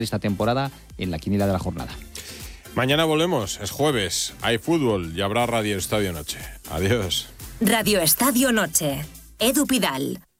esta temporada en la quiniela de la jornada. Mañana volvemos, es jueves, hay fútbol y habrá Radio Estadio Noche. Adiós. Radio Estadio Noche. Edu Pidal.